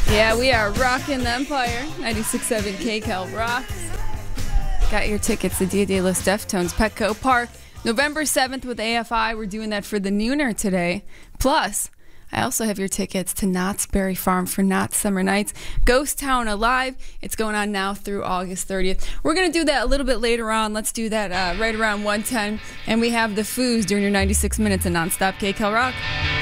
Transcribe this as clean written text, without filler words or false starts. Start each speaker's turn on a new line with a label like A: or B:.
A: Yeah, we are rocking the Empire. 96.7 KCAL rocks. Got your tickets to Dia de los Deftones, Petco Park, November 7th with AFI. We're doing that for the Nooner today. Plus, I also have your tickets to Knott's Berry Farm for Knott's Summer Nights. Ghost Town Alive. It's going on now through August 30th. We're going to do that a little bit later on. Let's do that right around 1:10. And we have the Foos during your 96 minutes of nonstop KCAL rock.